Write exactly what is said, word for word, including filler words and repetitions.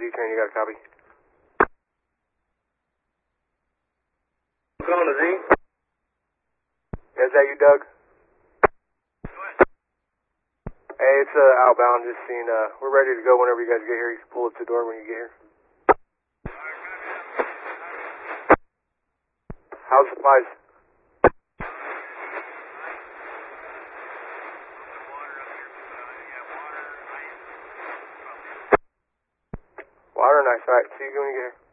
Z-Train, you got a copy? What's going to Z? Is that you, Doug? Hey, it's uh, outbound, just seeing, uh, we're ready to go whenever you guys get here. You can pull up the door when you get here. How's supplies? Water and ice, alright, see you when you get here.